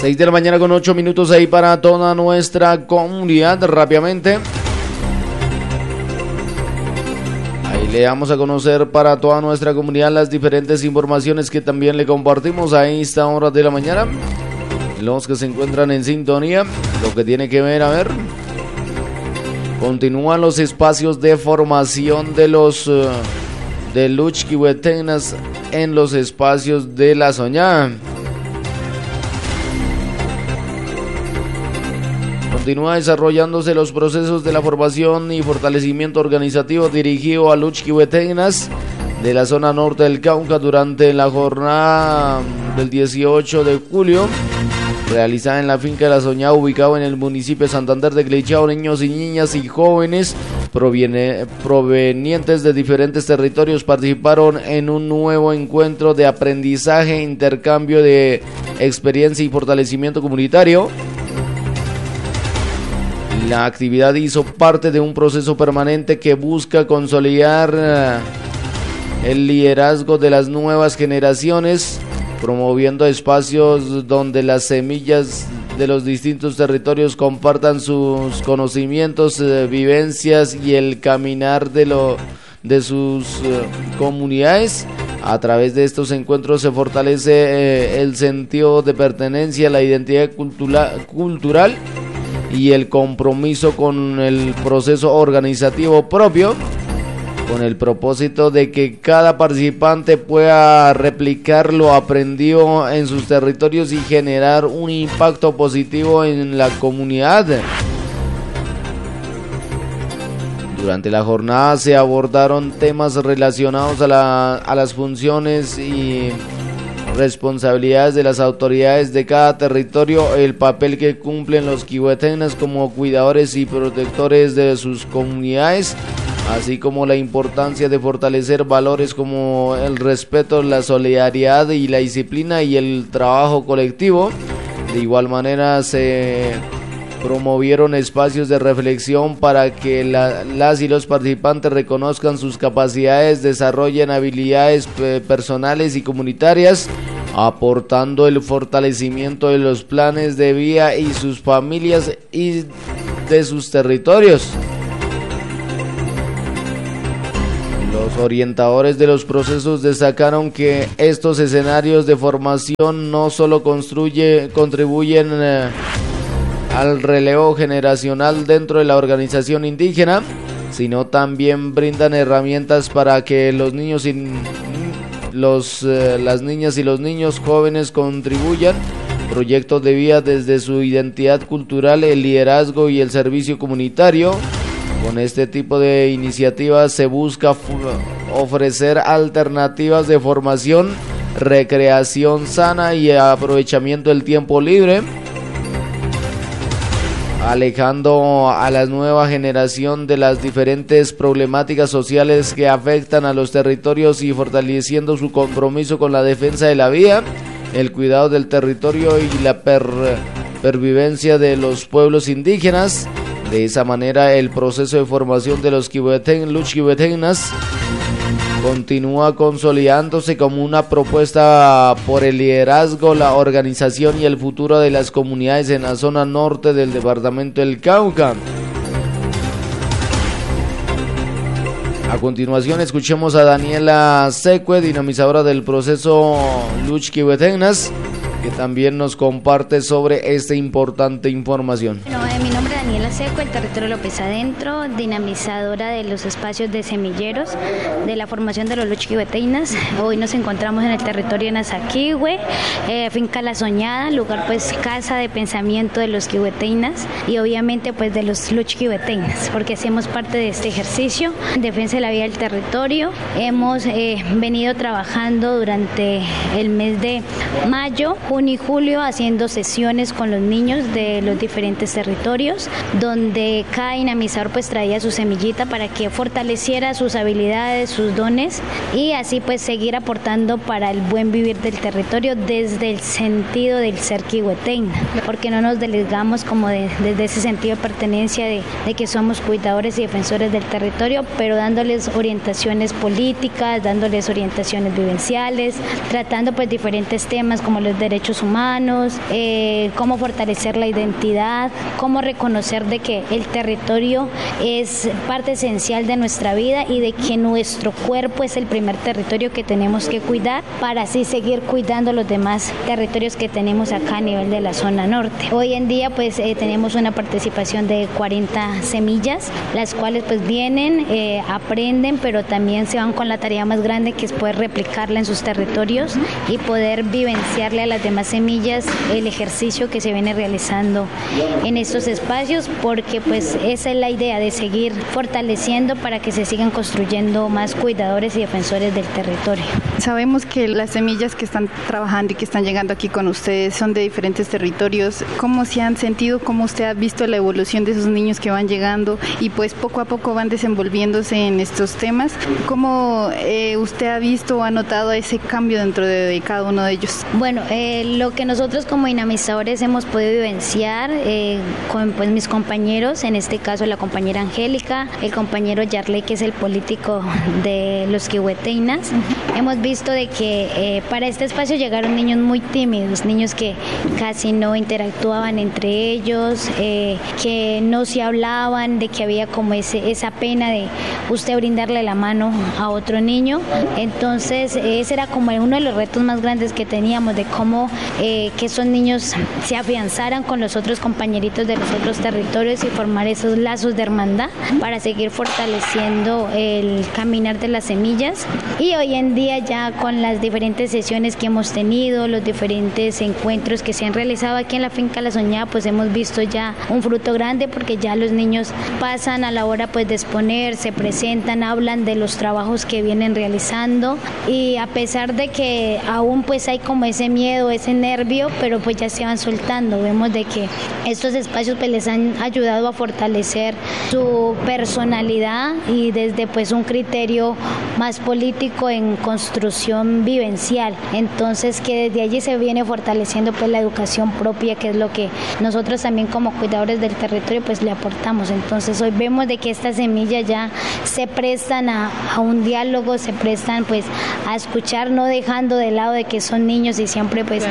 6 de la mañana con 8 minutos ahí para toda nuestra comunidad. Rápidamente ahí le damos a conocer para toda nuestra comunidad las diferentes informaciones que también le compartimos a esta hora de la mañana. Los que se encuentran en sintonía, lo que tiene que ver, continúan los espacios de formación de los de Luchquihuetennas en los espacios de La Soñada. Continúa desarrollándose los procesos de la formación y fortalecimiento organizativo dirigido a Luchquihuetennas de la zona norte del Cauca durante la jornada del 18 de julio, realizada en la finca de La Soñada, ubicado en el municipio de Santander de Quilichao. Niños y niñas y jóvenes provenientes de diferentes territorios participaron en un nuevo encuentro de aprendizaje, intercambio de experiencia y fortalecimiento comunitario. La actividad hizo parte de un proceso permanente que busca consolidar el liderazgo de las nuevas generaciones, promoviendo espacios donde las semillas de los distintos territorios compartan sus conocimientos, vivencias y el caminar de sus comunidades. A través de estos encuentros se fortalece el sentido de pertenencia, la identidad cultural y el compromiso con el proceso organizativo propio, con el propósito de que cada participante pueda replicar lo aprendido en sus territorios y generar un impacto positivo en la comunidad. Durante la jornada se abordaron temas relacionados a las funciones y responsabilidades de las autoridades de cada territorio, el papel que cumplen los quihuetennas como cuidadores y protectores de sus comunidades, así como la importancia de fortalecer valores como el respeto, la solidaridad y la disciplina y el trabajo colectivo. De igual manera se promovieron espacios de reflexión para que las y los participantes reconozcan sus capacidades, desarrollen habilidades personales y comunitarias, aportando el fortalecimiento de los planes de vida y sus familias y de sus territorios. Los orientadores de los procesos destacaron que estos escenarios de formación no solo contribuyen al relevo generacional dentro de la organización indígena, sino también brindan herramientas para que los niños y las niñas y los niños jóvenes contribuyan proyectos de vida desde su identidad cultural, el liderazgo y el servicio comunitario. Con este tipo de iniciativas se busca ofrecer alternativas de formación, recreación sana y aprovechamiento del tiempo libre, alejando a la nueva generación de las diferentes problemáticas sociales que afectan a los territorios y fortaleciendo su compromiso con la defensa de la vida, el cuidado del territorio y la pervivencia de los pueblos indígenas. De esa manera, el proceso de formación de los Luchquihuetennas continúa consolidándose como una propuesta por el liderazgo, la organización y el futuro de las comunidades en la zona norte del departamento del Cauca. A continuación escuchemos a Daniela Secue, dinamizadora del proceso Luchquihuetennas, que también nos comparte sobre esta importante información. Bueno, mi nombre es Daniela Secue, el territorio López Adentro, dinamizadora de los espacios de semilleros de la formación de los Luchquihuetennas. Hoy nos encontramos en el territorio de Nazaquihue, finca La Soñada, lugar pues casa de pensamiento de los quihuetennas y obviamente pues de los Luchquihuetennas, porque hacemos parte de este ejercicio en defensa de la vida del territorio. Hemos venido trabajando durante el mes de mayo, junio y julio haciendo sesiones con los niños de los diferentes territorios, donde cada dinamizador pues traía su semillita para que fortaleciera sus habilidades, sus dones y así pues seguir aportando para el buen vivir del territorio desde el sentido del ser quihueteña, porque no nos desligamos como desde ese sentido de pertenencia de que somos cuidadores y defensores del territorio, pero dándoles orientaciones políticas, dándoles orientaciones vivenciales, tratando pues diferentes temas como los derechos humanos, cómo fortalecer la identidad, cómo reconocer de que el territorio es parte esencial de nuestra vida y de que nuestro cuerpo es el primer territorio que tenemos que cuidar para así seguir cuidando los demás territorios que tenemos acá a nivel de la zona norte. Hoy en día pues tenemos una participación de 40 semillas, las cuales pues vienen, aprenden, pero también se van con la tarea más grande que es poder replicarla en sus territorios y poder vivenciarle a las demás semillas el ejercicio que se viene realizando en estos espacios, porque pues esa es la idea de seguir fortaleciendo para que se sigan construyendo más cuidadores y defensores del territorio. Sabemos que las semillas que están trabajando y que están llegando aquí con ustedes son de diferentes territorios. ¿Cómo se han sentido? ¿Cómo usted ha visto la evolución de esos niños que van llegando y pues poco a poco van desenvolviéndose en estos temas? ¿Cómo usted ha visto o ha notado ese cambio dentro de cada uno de ellos? Bueno, lo que nosotros como dinamizadores hemos podido vivenciar con pues, mis compañeros, en este caso la compañera Angélica, el compañero Yarley, que es el político de los quihueteñas, hemos visto de que para este espacio llegaron niños muy tímidos, niños que casi no interactuaban entre ellos, que no se hablaban, de que había como esa pena de usted brindarle la mano a otro niño. Entonces ese era como uno de los retos más grandes que teníamos, de cómo que esos niños se afianzaran con los otros compañeritos de los otros territorios y formar esos lazos de hermandad para seguir fortaleciendo el caminar de las semillas. Y hoy en día ya con las diferentes sesiones que hemos tenido, los diferentes encuentros que se han realizado aquí en la finca La Soñada, pues hemos visto ya un fruto grande, porque ya los niños pasan a la hora pues de exponer, se presentan, hablan de los trabajos que vienen realizando, y a pesar de que aún pues hay como ese miedo, ese nervio, pero pues ya se van soltando. Vemos de que estos espacios pues les han ayudado a fortalecer su personalidad y desde pues un criterio más político en construcción vivencial. Entonces que desde allí se viene fortaleciendo pues la educación propia, que es lo que nosotros también como cuidadores del territorio pues le aportamos. Entonces hoy vemos de que estas semillas ya se prestan a un diálogo, se prestan pues a escuchar, no dejando de lado de que son niños y siempre pues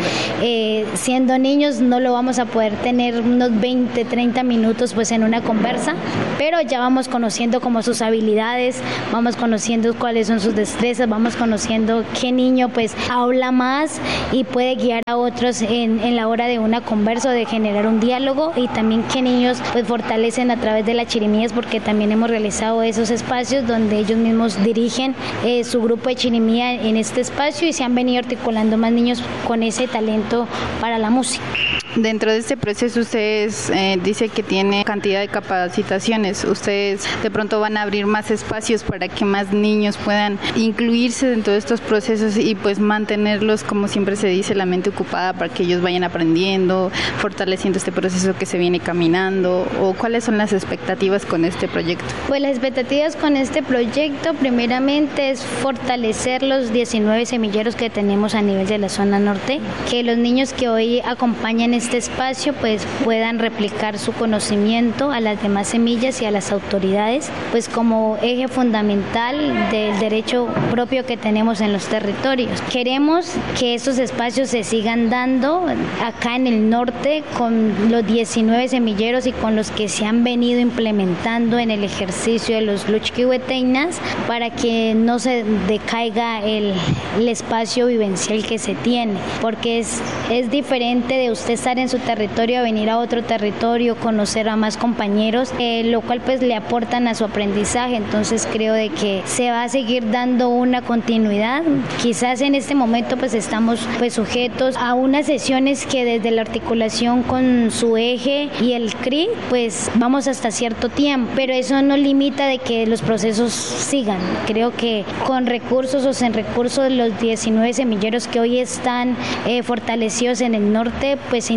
siendo niños no lo vamos a poder tener unos 20, 30 minutos pues en una conversa, pero ya vamos conociendo como sus habilidades, vamos conociendo cuáles son sus destrezas, vamos conociendo qué niño pues habla más y puede guiar a otros en la hora de una conversa o de generar un diálogo, y también qué niños pues fortalecen a través de las chirimías, porque también hemos realizado esos espacios donde ellos mismos dirigen su grupo de chirimía en este espacio, y se han venido articulando más niños con ese talento para la música. Dentro de este proceso ustedes dice que tiene cantidad de capacitaciones. Ustedes de pronto van a abrir más espacios para que más niños puedan incluirse dentro de estos procesos y pues mantenerlos, como siempre se dice, la mente ocupada, para que ellos vayan aprendiendo, fortaleciendo este proceso que se viene caminando. ¿O cuáles son las expectativas con este proyecto? Pues las expectativas con este proyecto primeramente es fortalecer los 19 semilleros que tenemos a nivel de la zona norte, que los niños que hoy acompañan este espacio pues puedan replicar su conocimiento a las demás semillas y a las autoridades, pues como eje fundamental del derecho propio que tenemos en los territorios. Queremos que estos espacios se sigan dando acá en el norte con los 19 semilleros y con los que se han venido implementando en el ejercicio de los luchquihueteñas, para que no se decaiga el espacio vivencial que se tiene, porque es diferente de usted estar en su territorio a venir a otro territorio, conocer a más compañeros, lo cual pues le aportan a su aprendizaje. Entonces creo de que se va a seguir dando una continuidad. Quizás en este momento pues estamos pues sujetos a unas sesiones que desde la articulación con su eje y el CRI pues vamos hasta cierto tiempo, pero eso no limita de que los procesos sigan. Creo que con recursos o sin recursos, los 19 semilleros que hoy están fortalecidos en el norte pues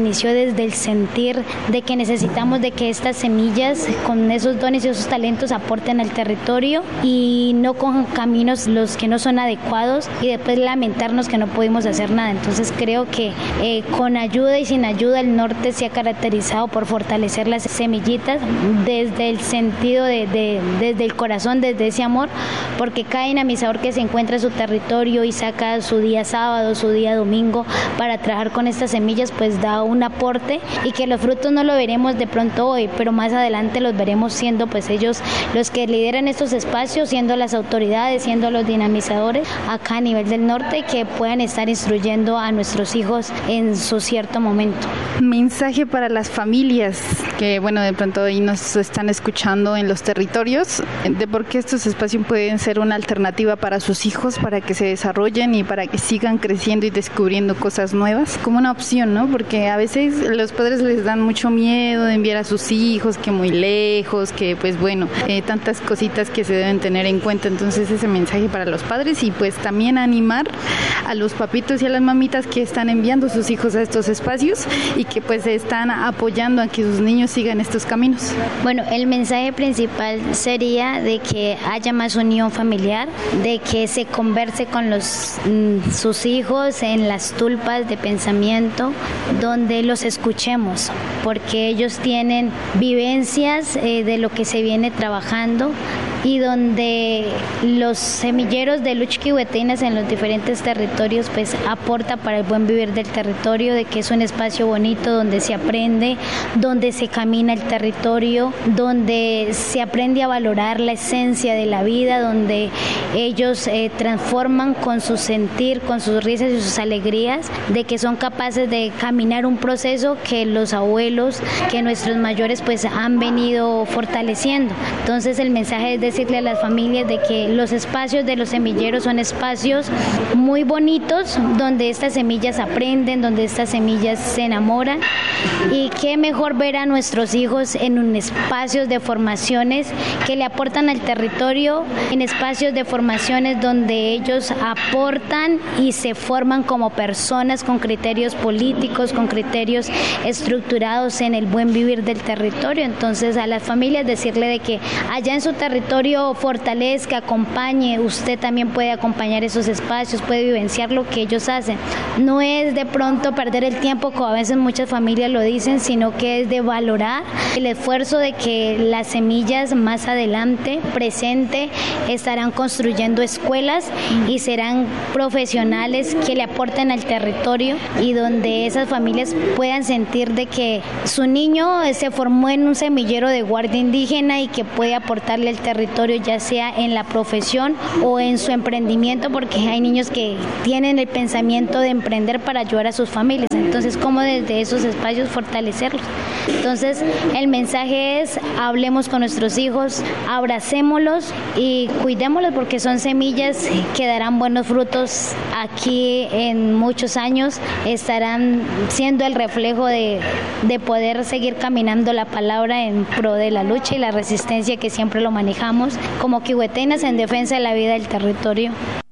inició desde el sentir de que necesitamos de que estas semillas con esos dones y esos talentos aporten al territorio y no cojan caminos los que no son adecuados y después lamentarnos que no pudimos hacer nada. Entonces creo que con ayuda y sin ayuda el norte se ha caracterizado por fortalecer las semillitas desde el sentido desde el corazón, desde ese amor, porque cada dinamizador que se encuentra en su territorio y saca su día sábado, su día domingo para trabajar con estas semillas, pues da un aporte y que los frutos no lo veremos de pronto hoy, pero más adelante los veremos siendo pues ellos los que lideran estos espacios, siendo las autoridades, siendo los dinamizadores acá a nivel del norte, que puedan estar instruyendo a nuestros hijos en su cierto momento. Mensaje para las familias que, bueno, de pronto hoy nos están escuchando en los territorios, de por qué estos espacios pueden ser una alternativa para sus hijos, para que se desarrollen y para que sigan creciendo y descubriendo cosas nuevas, como una opción, ¿no? Porque a veces los padres les dan mucho miedo de enviar a sus hijos, que muy lejos, que pues bueno, tantas cositas que se deben tener en cuenta. Entonces ese mensaje para los padres y pues también animar a los papitos y a las mamitas que están enviando sus hijos a estos espacios y que pues están apoyando a que sus niños sigan estos caminos. Bueno, el mensaje principal sería de que haya más unión familiar, de que se converse con sus hijos en las tulpas de pensamiento, donde los escuchemos, porque ellos tienen vivencias de lo que se viene trabajando y donde los semilleros de Luchquihuetenas en los diferentes territorios pues aporta para el buen vivir del territorio, de que es un espacio bonito donde se aprende, donde se camina el territorio, donde se aprende a valorar la esencia de la vida, donde ellos transforman con su sentir, con sus risas y sus alegrías, de que son capaces de caminar un proceso que los abuelos, que nuestros mayores pues han venido fortaleciendo. Entonces el mensaje es decirle a las familias de que los espacios de los semilleros son espacios muy bonitos donde estas semillas aprenden, donde estas semillas se enamoran, y qué mejor ver a nuestros hijos en un espacios de formaciones que le aportan al territorio, en espacios de formaciones donde ellos aportan y se forman como personas con criterios políticos, con criterios estructurados en el buen vivir del territorio. Entonces a las familias decirle de que allá en su territorio fortalezca, acompañe, usted también puede acompañar esos espacios, puede vivenciar lo que ellos hacen. No es de pronto perder el tiempo, como a veces muchas familias lo dicen, sino que es de valorar el esfuerzo de que las semillas más adelante, presente, estarán construyendo escuelas y serán profesionales que le aporten al territorio y donde esas familias puedan sentir de que su niño se formó en un semillero de guardia indígena y que puede aportarle al territorio, ya sea en la profesión o en su emprendimiento, porque hay niños que tienen el pensamiento de emprender para ayudar a sus familias. Entonces, ¿cómo desde esos espacios fortalecerlos? Entonces, el mensaje es: hablemos con nuestros hijos, abracémoslos y cuidémoslos, porque son semillas que darán buenos frutos aquí en muchos años, estarán siendo el reflejo de poder seguir caminando la palabra en pro de la lucha y la resistencia que siempre lo manejamos como quihuetenas en defensa de la vida del territorio.